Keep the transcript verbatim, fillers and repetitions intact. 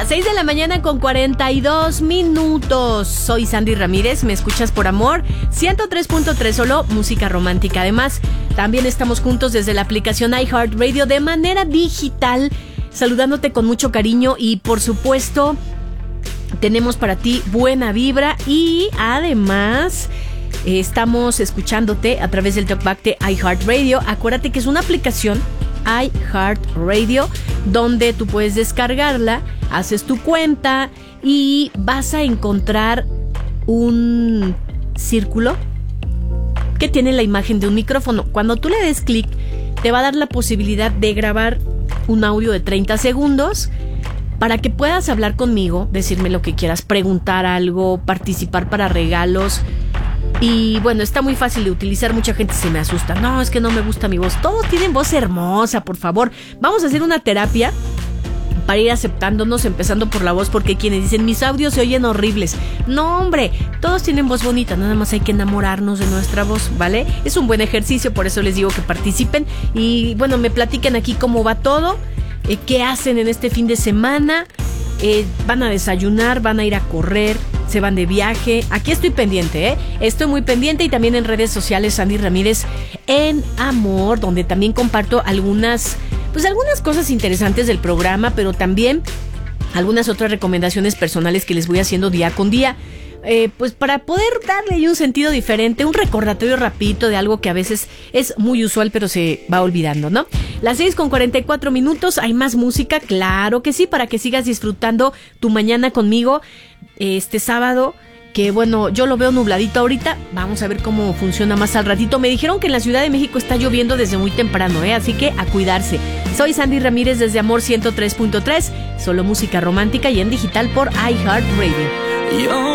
Las seis de la mañana con cuarenta y dos minutos. Soy Sandy Ramírez, me escuchas por Amor ciento tres punto tres, solo música romántica. Además, también estamos juntos desde la aplicación iHeartRadio de manera digital, saludándote con mucho cariño y, por supuesto, tenemos para ti buena vibra y además eh, estamos escuchándote a través del talkback de iHeartRadio. Acuérdate que es una aplicación iHeartRadio donde tú puedes descargarla, haces tu cuenta y vas a encontrar un círculo que tiene la imagen de un micrófono. Cuando tú le des clic, te va a dar la posibilidad de grabar un audio de treinta segundos para que puedas hablar conmigo, decirme lo que quieras, preguntar algo, participar para regalos. Y bueno, está muy fácil de utilizar. Mucha gente se me asusta. No, es que no me gusta mi voz. Todos tienen voz hermosa, por favor. Vamos a hacer una terapia para ir aceptándonos, empezando por la voz, porque hay quienes dicen, mis audios se oyen horribles. No, hombre, todos tienen voz bonita, nada más hay que enamorarnos de nuestra voz, ¿vale? Es un buen ejercicio, por eso les digo que participen. Y bueno, me platiquen aquí cómo va todo, eh, qué hacen en este fin de semana, eh, van a desayunar, van a ir a correr, se van de viaje. Aquí estoy pendiente, ¿eh? Estoy muy pendiente, y también en redes sociales Sandy Ramírez en Amor, donde también comparto algunas, pues algunas cosas interesantes del programa, pero también algunas otras recomendaciones personales que les voy haciendo día con día. Eh, pues para poder darle ahí un sentido diferente, un recordatorio rapidito de algo que a veces es muy usual pero se va olvidando, ¿no? Las seis con cuarenta y cuatro minutos, hay más música, claro que sí, para que sigas disfrutando tu mañana conmigo este sábado, que bueno, yo lo veo nubladito ahorita, vamos a ver cómo funciona más al ratito. Me dijeron que en la Ciudad de México está lloviendo desde muy temprano, ¿eh? Así que a cuidarse. Soy Sandy Ramírez desde Amor ciento tres punto tres, solo música romántica y en digital por iHeartRadio.